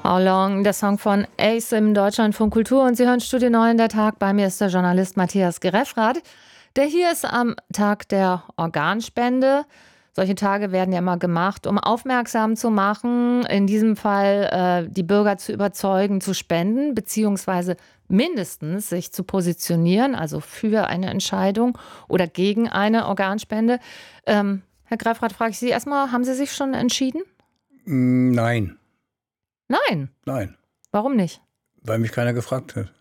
How Long, der Song von Ace im Deutschlandfunk Kultur. Und Sie hören Studio 9, der Tag. Bei mir ist der Journalist Matthias Gerefrath. Der hier ist am Tag der Organspende. Solche Tage werden ja immer gemacht, um aufmerksam zu machen, in diesem Fall die Bürger zu überzeugen, zu spenden, beziehungsweise mindestens sich zu positionieren, also für eine Entscheidung oder gegen eine Organspende. Herr Gerefrath, frage ich Sie erstmal, haben Sie sich schon entschieden? Nein. Nein? Nein. Warum nicht? Weil mich keiner gefragt hat.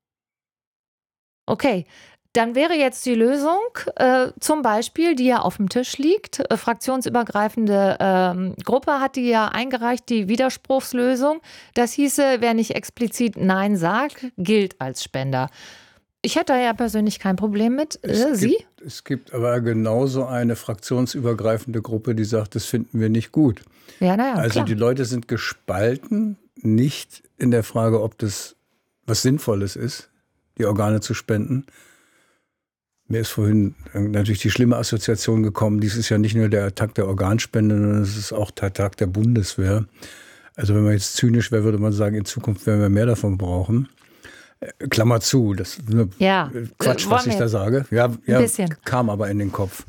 Okay, dann wäre jetzt die Lösung zum Beispiel, die ja auf dem Tisch liegt. Fraktionsübergreifende Gruppe hat die ja eingereicht, die Widerspruchslösung. Das hieße, wer nicht explizit Nein sagt, gilt als Spender. Ich hätte da ja persönlich kein Problem mit. Sie? Es gibt aber genauso eine fraktionsübergreifende Gruppe, die sagt, das finden wir nicht gut. Ja, naja, also klar. Die Leute sind gespalten, nicht in der Frage, ob das was Sinnvolles ist, die Organe zu spenden. Mir ist vorhin natürlich die schlimme Assoziation gekommen, dies ist ja nicht nur der Tag der Organspende, sondern es ist auch der Tag der Bundeswehr. Also wenn man jetzt zynisch wäre, würde man sagen, in Zukunft werden wir mehr davon brauchen. Klammer zu, das ist nur Quatsch, was ich da sage. Ja, kam aber in den Kopf.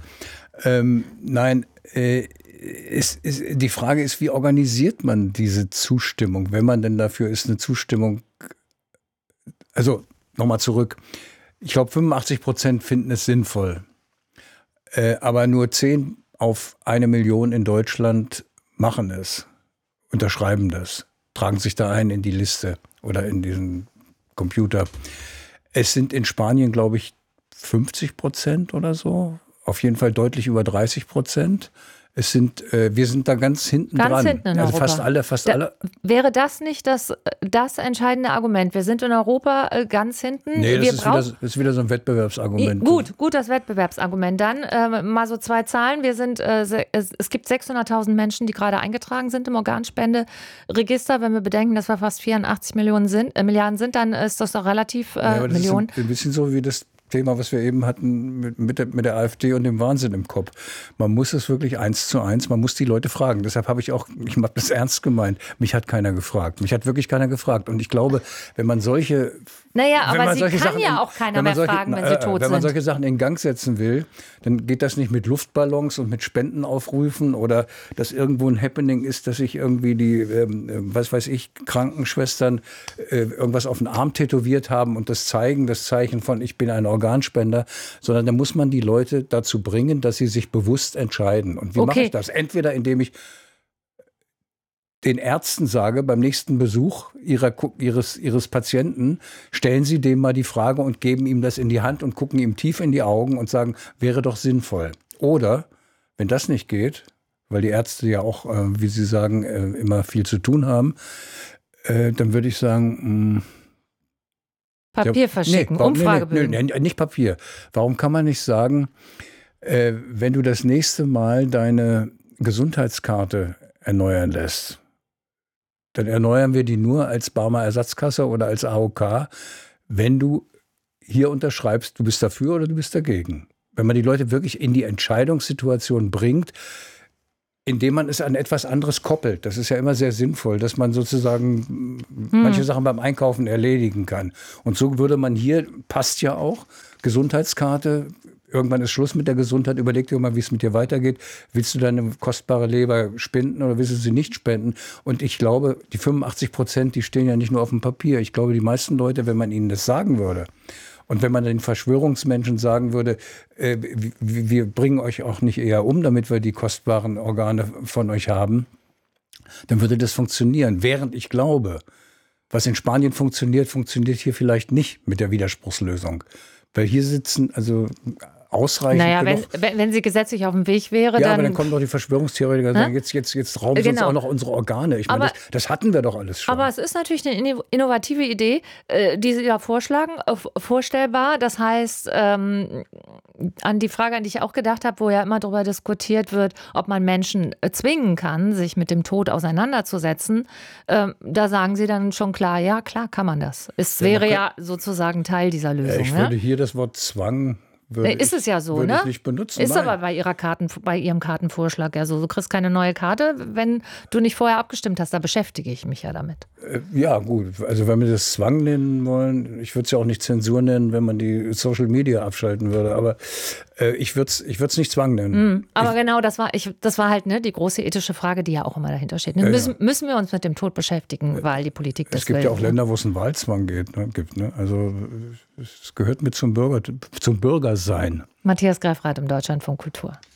Nein, die Frage ist, wie organisiert man diese Zustimmung, wenn man denn dafür ist, eine Zustimmung. Also nochmal zurück. Ich glaube, 85% finden es sinnvoll. Aber nur 10 auf 1 Million in Deutschland machen es, unterschreiben das, tragen sich da ein in die Liste oder in diesen Computer. Es sind in Spanien, glaube ich, 50% oder so. Auf jeden Fall deutlich über 30%. Wir sind da ganz hinten dran. Ganz hinten in Europa. Fast alle. Wäre das nicht das entscheidende Argument? Wir sind in Europa ganz hinten. Nee, das ist wieder so ein Wettbewerbsargument. Gut, das Wettbewerbsargument. Dann mal so 2 Zahlen. Es gibt 600.000 Menschen, die gerade eingetragen sind im Organspenderegister. Wenn wir bedenken, dass wir fast 84 Milliarden sind, dann ist das doch relativ Millionen. Das ist ein bisschen so wie das Thema, was wir eben hatten mit der AfD und dem Wahnsinn im Kopf. Man muss es wirklich 1:1, man muss die Leute fragen. Deshalb habe ich das ernst gemeint. Mich hat keiner gefragt. Mich hat wirklich keiner gefragt. Und ich glaube, wenn man solche... Naja, aber Sie kann ja auch keiner mehr fragen, wenn sie tot sind. Wenn man solche Sachen in Gang setzen will, dann geht das nicht mit Luftballons und mit Spendenaufrufen oder dass irgendwo ein Happening ist, dass sich irgendwie die, Krankenschwestern irgendwas auf den Arm tätowiert haben und das Zeichen von ich bin ein Organspender, sondern da muss man die Leute dazu bringen, dass sie sich bewusst entscheiden. Und wie mache ich das? Entweder indem ich den Ärzten sage, beim nächsten Besuch ihres Patienten, stellen Sie dem mal die Frage und geben ihm das in die Hand und gucken ihm tief in die Augen und sagen, wäre doch sinnvoll. Oder, wenn das nicht geht, weil die Ärzte ja auch, wie Sie sagen, immer viel zu tun haben, dann würde ich sagen... Papier verschicken, Umfragebögen. Nee, nicht Papier. Warum kann man nicht sagen, wenn du das nächste Mal deine Gesundheitskarte erneuern lässt, dann erneuern wir die nur als Barmer Ersatzkasse oder als AOK, wenn du hier unterschreibst, du bist dafür oder du bist dagegen. Wenn man die Leute wirklich in die Entscheidungssituation bringt, indem man es an etwas anderes koppelt. Das ist ja immer sehr sinnvoll, dass man sozusagen manche Sachen beim Einkaufen erledigen kann. Und so würde man hier, passt ja auch, Gesundheitskarte, irgendwann ist Schluss mit der Gesundheit, überleg dir mal, wie es mit dir weitergeht. Willst du deine kostbare Leber spenden oder willst du sie nicht spenden? Und ich glaube, die 85%, die stehen ja nicht nur auf dem Papier. Ich glaube, die meisten Leute, wenn man ihnen das sagen würde, und wenn man den Verschwörungsmenschen sagen würde, wir bringen euch auch nicht eher um, damit wir die kostbaren Organe von euch haben, dann würde das funktionieren. Während ich glaube, was in Spanien funktioniert, funktioniert hier vielleicht nicht mit der Widerspruchslösung. Weil hier sitzen also ausreichend. Naja, wenn sie gesetzlich auf dem Weg wäre, ja, aber dann kommen doch die Verschwörungstheoretiker und sagen, jetzt rauben sie uns auch noch unsere Organe. Ich meine, das hatten wir doch alles schon. Aber es ist natürlich eine innovative Idee, die Sie da vorschlagen, vorstellbar. Das heißt, an die Frage, an die ich auch gedacht habe, wo ja immer darüber diskutiert wird, ob man Menschen zwingen kann, sich mit dem Tod auseinanderzusetzen, da sagen Sie dann schon klar, ja, klar kann man das. Es wäre ja sozusagen Teil dieser Lösung. Ich würde hier das Wort Zwang Ist es ja so, ne? Ich nicht benutzen. Ist aber bei Ihrem Kartenvorschlag ja so. Du kriegst keine neue Karte, wenn du nicht vorher abgestimmt hast. Da beschäftige ich mich ja damit. Ja, gut. Also wenn wir das Zwang nennen wollen, ich würde es ja auch nicht Zensur nennen, wenn man die Social Media abschalten würde. Aber ich würde es nicht Zwang nennen. Aber genau, das war halt die große ethische Frage, die ja auch immer dahinter steht. Müssen wir uns mit dem Tod beschäftigen, weil die Politik das will. Es gibt ja auch Länder, wo es einen Wahlzwang gibt. Ne? Also es gehört mit zum Bürgersein. Matthias Greffrath im Deutschlandfunk Kultur.